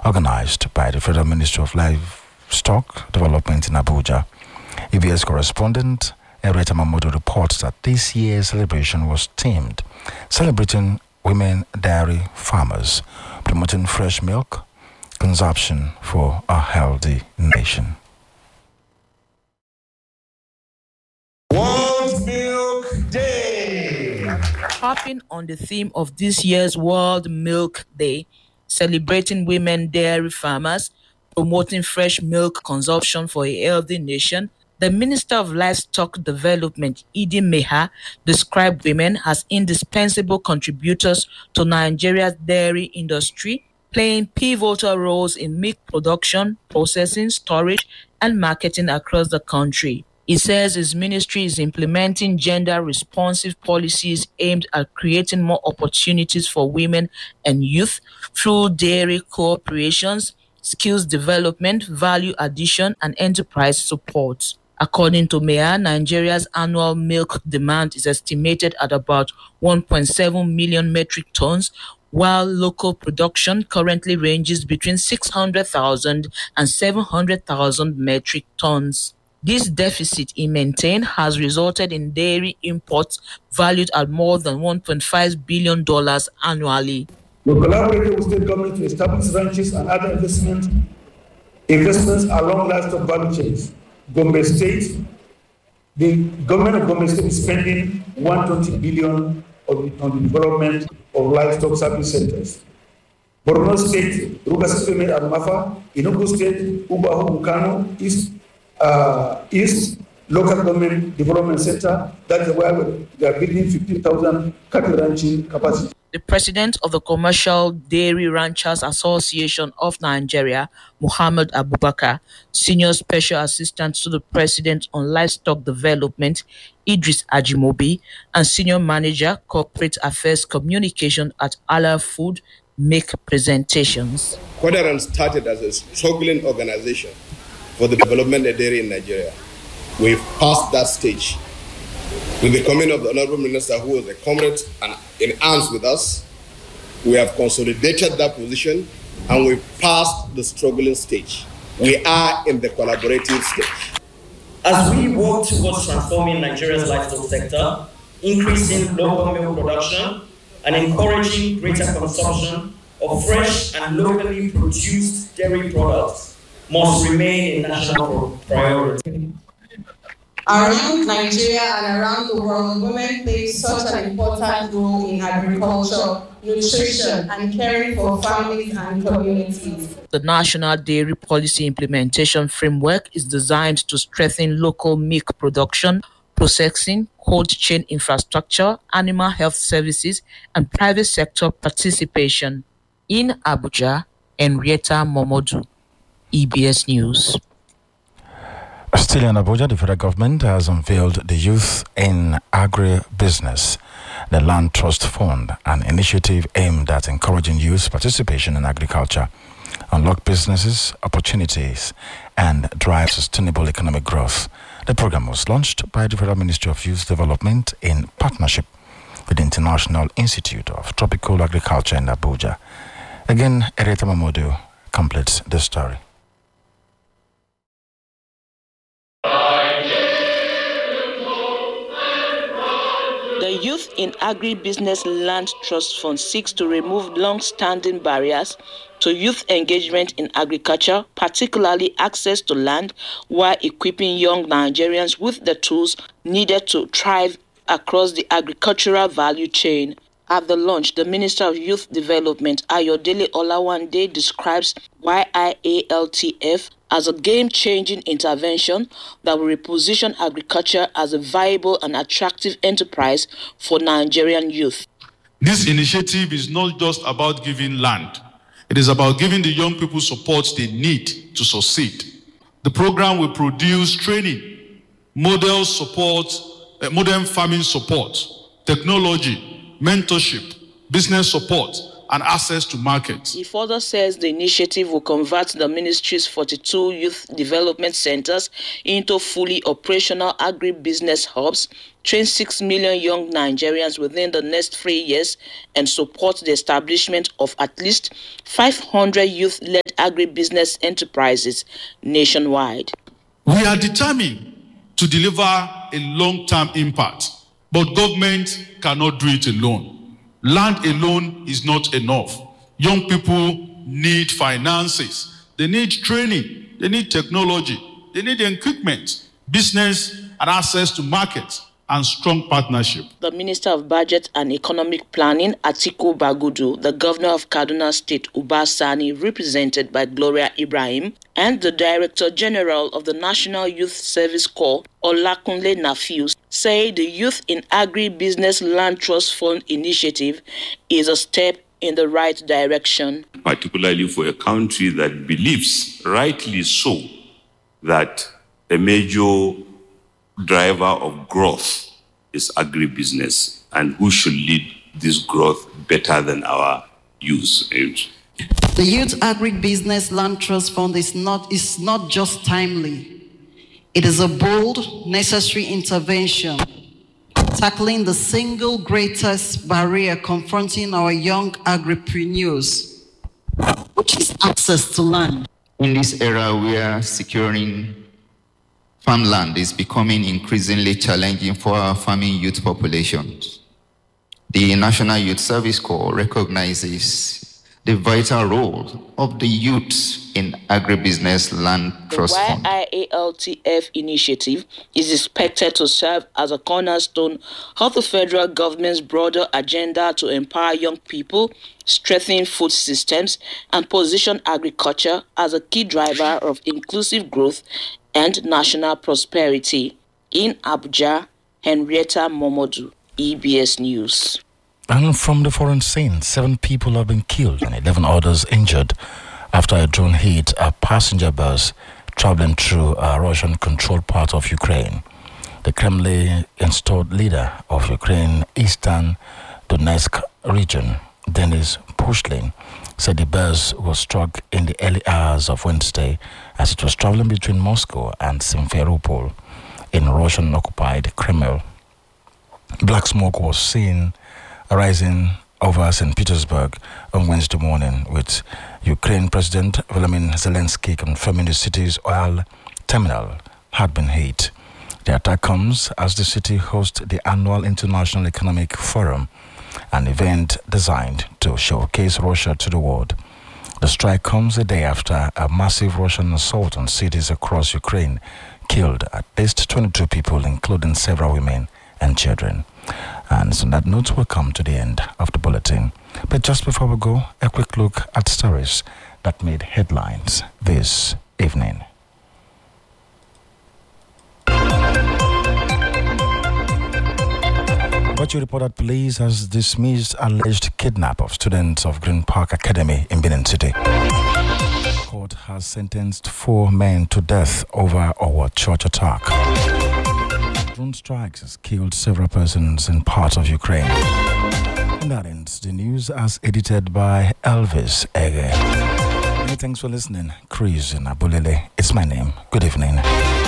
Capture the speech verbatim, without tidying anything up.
organized by the Federal Ministry of Livestock Development in Abuja. A B S correspondent Henrietta Mamodu reports that this year's celebration was themed celebrating women dairy farmers, promoting fresh milk consumption for a healthy nation. World Milk Day. Harping on the theme of this year's World Milk Day, celebrating women dairy farmers, promoting fresh milk consumption for a healthy nation, the Minister of Livestock Development, Idi Meha, described women as indispensable contributors to Nigeria's dairy industry, playing pivotal roles in milk production, processing, storage, and marketing across the country. He says his ministry is implementing gender-responsive policies aimed at creating more opportunities for women and youth through dairy cooperations, skills development, value addition, and enterprise support. According to Meha, Nigeria's annual milk demand is estimated at about one point seven million metric tons, while local production currently ranges between six hundred thousand and seven hundred thousand metric tons. This deficit he maintained has resulted in dairy imports valued at more than one point five billion dollars annually. We collaborated with state government to establish ranches and other investment, investments along livestock value chains. Gombe State, the government of Gombe State is spending one hundred twenty billion dollars on the development of livestock service centers. Borno State, Rugas State and Mafa, Enugu State, Ubahu, Bukano, East, uh, East Local Government Development Center. That's where we are building fifteen thousand cattle ranching capacity. The president of the Commercial Dairy Ranchers Association of Nigeria, Muhammad Abubakar, senior special assistant to the president on livestock development, Idris Ajimobi, and senior manager, corporate affairs communication at Allah Food, make presentations. Quadran started as a struggling organization for the development of dairy in Nigeria. We've passed that stage. With the coming of the Honorable Minister, who was a comrade and in arms with us, we have consolidated that position and we've passed the struggling stage. We are in the collaborative stage. As we work towards transforming Nigeria's livestock sector, increasing local milk production, and encouraging greater consumption of fresh and locally produced dairy products must remain a national priority. Around Nigeria and around the world, women play such an important role in agriculture, nutrition, and caring for families and communities. The National Dairy Policy Implementation Framework is designed to strengthen local milk production, processing, cold chain infrastructure, animal health services, and private sector participation. In Abuja, Henrietta Mamodu, E B S News. Still in Abuja, the federal government has unveiled the Youth in Agribusiness, the Land Trust Fund, an initiative aimed at encouraging youth participation in agriculture, unlock businesses, opportunities, and drive sustainable economic growth. The program was launched by the Federal Ministry of Youth Development in partnership with the International Institute of Tropical Agriculture in Abuja. Again, Henrietta Mamodu completes the story. The Youth in Agribusiness Land Trust Fund seeks to remove long-standing barriers to youth engagement in agriculture, particularly access to land, while equipping young Nigerians with the tools needed to thrive across the agricultural value chain. At the launch, the Minister of Youth Development, Ayodele Olawande, describes Y I A L T F as a game-changing intervention that will reposition agriculture as a viable and attractive enterprise for Nigerian youth. This initiative is not just about giving land. It is about giving the young people support they need to succeed. The program will produce training, model support, uh, modern farming support, technology, mentorship, business support, and access to markets. He further says the initiative will convert the ministry's forty-two youth development centers into fully operational agribusiness hubs, train six million young Nigerians within the next three years, and support the establishment of at least five hundred youth-led agribusiness enterprises nationwide. We are determined to deliver a long-term impact, but government cannot do it alone. Land alone is not enough. Young people need finances, they need training, they need technology, they need equipment, business, and access to markets and strong partnership. The Minister of Budget and Economic Planning, Atiku Bagudu, the Governor of Kaduna State, Uba Sani, represented by Gloria Ibrahim, and the Director General of the National Youth Service Corps, Olakunle Nafius, say the Youth in Agribusiness Land Trust Fund initiative is a step in the right direction. Particularly for a country that believes, rightly so, that a major driver of growth is agribusiness, and who should lead this growth better than our youth? The Youth Agribusiness Land Trust Fund is not, is not just timely. It is a bold, necessary intervention tackling the single greatest barrier confronting our young agripreneurs, which is access to land. In this era where securing farmland is becoming increasingly challenging for our farming youth populations, the National Youth Service Corps recognizes the vital role of the youth in agribusiness land trust fund. The Y I A L T F initiative is expected to serve as a cornerstone of the federal government's broader agenda to empower young people, strengthen food systems, and position agriculture as a key driver of inclusive growth and national prosperity. In Abuja, Henrietta Momodu, E B S News. And from the foreign scene, seven people have been killed and eleven others injured after a drone hit a passenger bus traveling through a Russian-controlled part of Ukraine. The Kremlin-installed leader of Ukraine Eastern Donetsk region, Denis Pushlin, said the bus was struck in the early hours of Wednesday as it was traveling between Moscow and Simferopol in Russian-occupied Crimea. Black smoke was seen rising over Saint Petersburg on Wednesday morning, with Ukraine President Volodymyr Zelensky confirming the city's oil terminal had been hit. The attack comes as the city hosts the annual International Economic Forum, an event designed to showcase Russia to the world. The strike comes a day after a massive Russian assault on cities across Ukraine killed at least twenty-two people, including several women and children. And so on that note, we'll come to the end of the bulletin. But just before we go, a quick look at stories that made headlines this evening. But you report that police has dismissed alleged kidnap of students of Green Park Academy in Benin City. The court has sentenced four men to death over our church attack. Drone strikes has killed several persons in parts of Ukraine. And that ends the news as edited by Elvis Ege. Many thanks for listening. Chris Nabulele, it's my name. Good evening.